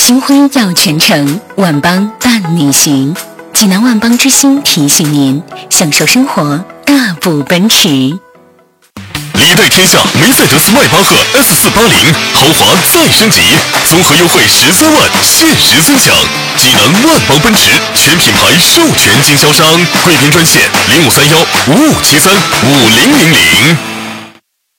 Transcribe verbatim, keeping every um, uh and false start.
新婚要全程，万邦伴你行。济南万邦之星提醒您，享受生活，大步奔驰。 历代天下梅赛德斯迈巴赫 S 四八零豪华再升级，综合优惠十三万，限时尊享。济南万邦奔驰全品牌授权经销商，贵宾专线零五三幺五五七三五零零零。